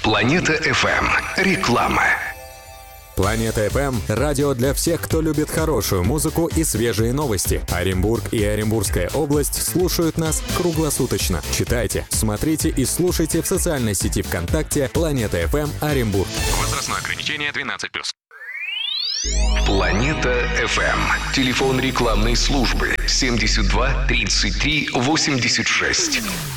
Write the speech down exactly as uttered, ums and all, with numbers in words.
Планета эф эм. Реклама. Планета эф эм – радио для всех, кто любит хорошую музыку и свежие новости. Оренбург и Оренбургская область слушают нас круглосуточно. Читайте, смотрите и слушайте в социальной сети ВКонтакте Планета эф эм Оренбург. Возрастное ограничение двенадцать плюс. Планета эф эм. Телефон рекламной службы семьдесят два тридцать три восемьдесят шесть.